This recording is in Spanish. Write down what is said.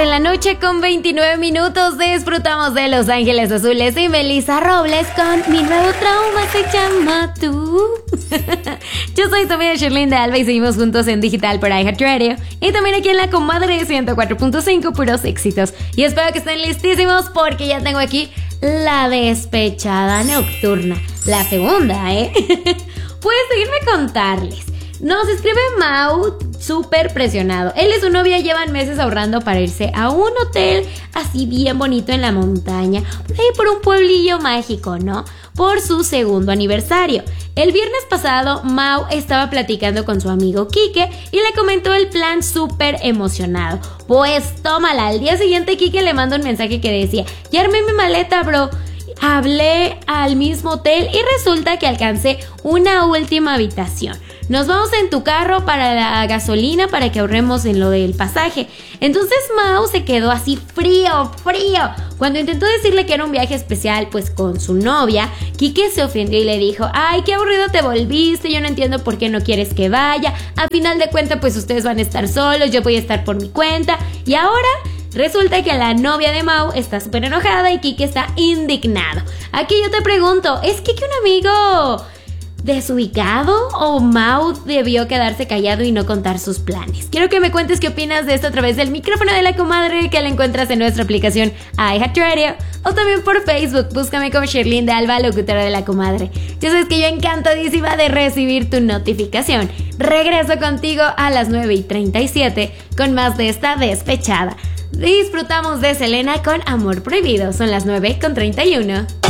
de la noche con 29 minutos. Disfrutamos de Los Ángeles Azules y Melissa Robles con Mi Nuevo Trauma se llama Tú. Yo soy tu amiga Sherlyn de Alba y seguimos juntos en digital por iHeartRadio y también aquí en La Comadre 104.5, puros éxitos. Y espero que estén listísimos porque ya tengo aquí la despechada nocturna, la segunda, Pues seguirme contarles. Nos escribe Mau súper presionado. Él y su novia llevan meses ahorrando para irse a un hotel así bien bonito en la montaña, por ahí por un pueblillo mágico, ¿no? Por su segundo aniversario. El viernes pasado, Mau estaba platicando con su amigo Quique y le comentó el plan súper emocionado. Pues tómala, al día siguiente Quique le manda un mensaje que decía: ya armé mi maleta, bro. Hablé al mismo hotel y resulta que alcancé una última habitación. Nos vamos en tu carro para la gasolina para que ahorremos en lo del pasaje. Entonces Mau se quedó así frío. Cuando intentó decirle que era un viaje especial pues con su novia, Quique se ofendió y le dijo: ay, qué aburrido te volviste, yo no entiendo por qué no quieres que vaya. A final de cuentas pues ustedes van a estar solos, yo voy a estar por mi cuenta. Y ahora resulta que la novia de Mau está súper enojada y Quique está indignado. Aquí yo te pregunto, ¿es Quique un amigo desubicado o Mau debió quedarse callado y no contar sus planes? Quiero que me cuentes qué opinas de esto a través del micrófono de La Comadre, que la encuentras en nuestra aplicación iHeartRadio o también por Facebook. Búscame como Sherlyn de Alba, locutora de La Comadre. Ya sabes que yo encantadísima de recibir tu notificación. Regreso contigo a las 9:37 con más de esta despechada. Disfrutamos de Selena con Amor Prohibido. Son las 9:31.